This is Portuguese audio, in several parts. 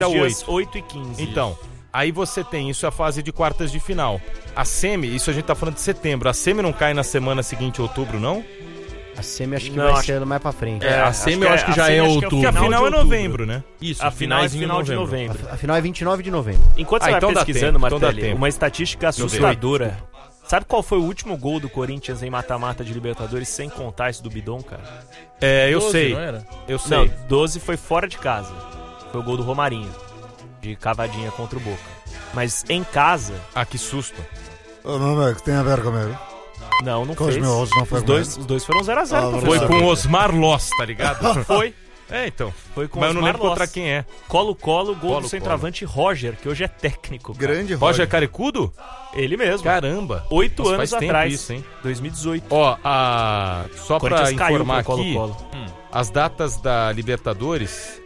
Dias 8 e 15. Então, aí você tem, isso é a fase de quartas de final. A semi, isso a gente tá falando de setembro. A semi não cai na semana seguinte, outubro, não? A semi acho que vai ser mais pra frente. A semi eu acho que já é outubro. Porque a final é novembro, né? Isso, a final é final de novembro. A final é 29 de novembro. Enquanto você vai pesquisando, Martelli, uma estatística assustadora. Sabe qual foi o último gol do Corinthians em mata-mata de Libertadores, sem contar esse do Bidon, cara? Eu 12, sei. não era? Eu sei. Não, 12 foi fora de casa. Foi o gol do Romarinho, de cavadinha contra o Boca. Mas em casa... Ah, que susto. Não, é que tem a ver comigo. Não fez. Não foi os dois foram 0x0. Foi com o Osmar Loss, tá ligado? Foi. Então. Foi com Mas eu não lembro Loss. contra quem é. Colo-Colo, gol do centroavante Roger, que hoje é técnico. Cara. Grande Roger Carecudo? Ele mesmo. Caramba. 8 anos atrás. Isso, hein? 2018. Ó, só pra informar aqui, Colo-Colo. as datas da Libertadores,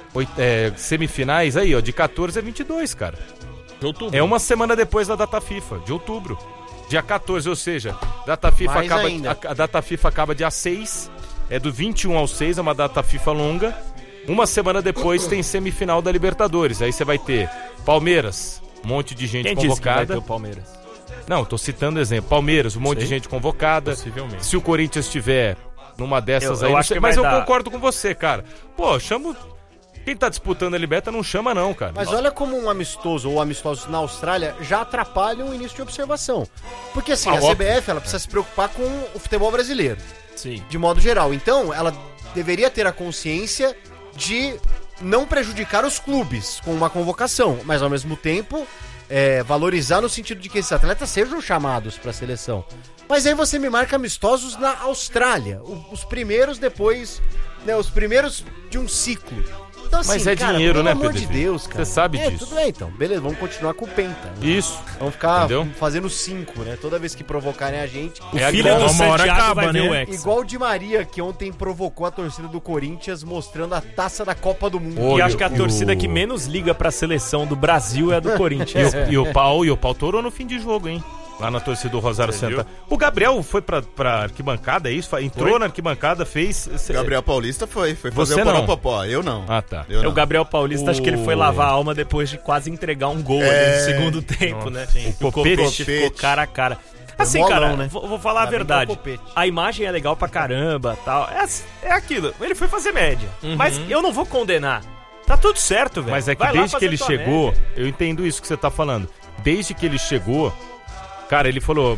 semifinais aí, ó, de 14 a 22, cara. De outubro. É uma semana depois da data FIFA, de outubro. Dia 14, ou seja, data FIFA a data FIFA acaba dia 6, é do 21 ao 6, é uma data FIFA longa. Uma semana depois tem semifinal da Libertadores. Aí você vai ter Palmeiras, um monte de gente convocada. Disse que vai ter o Palmeiras? Não, tô citando exemplo. Palmeiras, um monte de gente convocada. Possivelmente. Se o Corinthians estiver numa dessas eu aí, acho que mas eu dar. concordo com você, cara. Pô, chama... Quem tá disputando a Liberta não chama não, cara. Mas olha como um amistoso ou amistosos na Austrália já atrapalham o início de observação. Porque assim, a CBF ela precisa se preocupar com o futebol brasileiro. Sim. De modo geral. Então, ela deveria ter a consciência de não prejudicar os clubes com uma convocação, mas ao mesmo tempo valorizar no sentido de que esses atletas sejam chamados para a seleção. Mas aí você me marca amistosos na Austrália. Os primeiros depois, né, os primeiros de um ciclo. Então, assim, mas é cara, dinheiro, né, pelo amor de Pedro? Deus, cara. Você sabe disso. Tudo bem, então. Beleza, vamos continuar com o Penta. Né? Isso. Vamos ficar Entendeu? fazendo 5, né? Toda vez que provocarem a gente. O filho do Santiago vai ver o Hexa. Igual o Di Maria, que ontem provocou a torcida do Corinthians mostrando a taça da Copa do Mundo. E acho que a torcida que menos liga pra seleção do Brasil é a do Corinthians. E o pau torou no fim de jogo, hein? Lá na torcida do Rosário Central. O Gabriel foi pra arquibancada, é isso? Entrou na arquibancada, fez... Gabriel Paulista foi fazer Você o não. Poró-Popó. Eu não. Ah, tá. O Gabriel Paulista, acho que ele foi lavar a alma depois de quase entregar um gol ali no segundo tempo, né? O Copete ficou cara a cara. Assim, molão, cara, né? vou falar a verdade. A imagem é legal pra caramba, tal. É aquilo. Ele foi fazer média. Mas eu não vou condenar. Tá tudo certo, velho. Mas é que Vai lá desde que fazer ele tua chegou, média. eu entendo isso que você tá falando. Desde que ele chegou, cara, ele falou,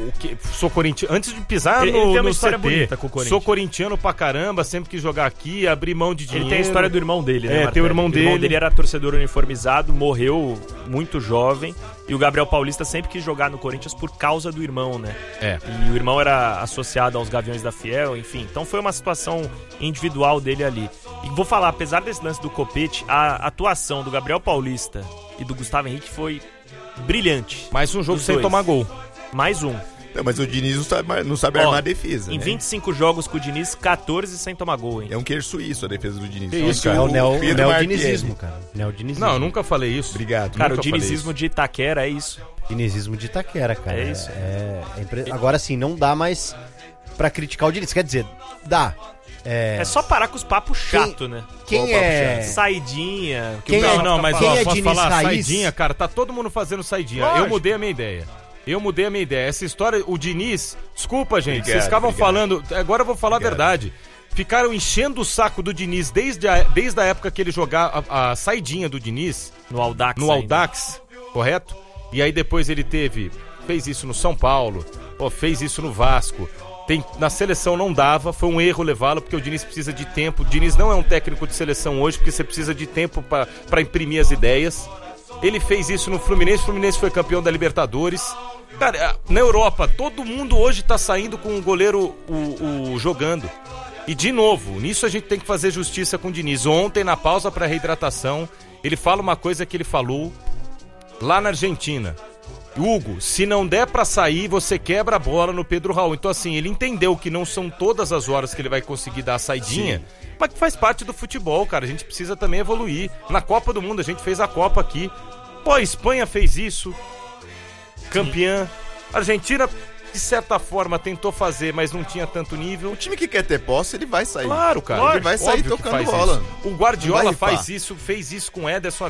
sou corintiano, antes de pisar Ele tem uma no história CT, bonita com o Corinthians. sou corintiano pra caramba, sempre quis jogar aqui, abrir mão de dinheiro. Ele tem a história do irmão dele, né, tem o irmão dele. O irmão dele era torcedor uniformizado, morreu muito jovem. E o Gabriel Paulista sempre quis jogar no Corinthians por causa do irmão, né? E o irmão era associado aos Gaviões da Fiel, enfim. Então foi uma situação individual dele ali. E vou falar, apesar desse lance do Copete, a atuação do Gabriel Paulista e do Gustavo Henrique foi brilhante. Mais um jogo Os sem dois. tomar gol. Mais um. Não, mas o Diniz não sabe armar a defesa. Em né? 25 jogos com o Diniz, 14 sem tomar gol, hein? É um queijo suíço a defesa do Diniz. Que isso, É o Pedro neodinizismo, cara. Neodinizismo. Não, eu nunca falei isso. Obrigado. Cara, o nunca falei dinizismo de Itaquera é isso. Dinizismo de Itaquera, cara. É isso. Agora sim, não dá mais pra criticar o Diniz. Quer dizer, dá. É só parar com os papos chato, né? Quem é... Saidinha. que Quem o é- pessoal Não, tá mas falando. Quem é posso Diniz falar, raiz? saidinha, cara, tá todo mundo fazendo saidinha. Lógico. Eu mudei a minha ideia. Essa história, o Diniz, desculpa, gente, Obrigado, vocês ficavam obrigado. falando, agora eu vou falar a verdade. Ficaram enchendo o saco do Diniz desde a época que ele jogava a saidinha do Diniz No Audax. no ainda. Audax, correto? E aí depois ele fez isso no São Paulo, fez isso no Vasco. Na seleção não dava, foi um erro levá-lo, porque o Diniz precisa de tempo. O Diniz não é um técnico de seleção hoje, porque você precisa de tempo para imprimir as ideias. Ele fez isso no Fluminense, o Fluminense foi campeão da Libertadores. Cara, na Europa, todo mundo hoje tá saindo com o goleiro jogando. E de novo, nisso a gente tem que fazer justiça com o Diniz. Ontem, na pausa para reidratação, ele fala uma coisa que ele falou lá na Argentina. Hugo, se não der pra sair, você quebra a bola no Pedro Raul. Então assim, ele entendeu que não são todas as horas que ele vai conseguir dar a saidinha, mas que faz parte do futebol, cara. A gente precisa também evoluir. Na Copa do Mundo, a gente fez a Copa aqui. Pô, a Espanha fez isso, campeã. A Argentina de certa forma tentou fazer, mas não tinha tanto nível. O time que quer ter posse, ele vai sair. Claro, cara. Ele vai sair Óbvio que tocando faz bola. isso. O Guardiola Não vai fez isso com o Ederson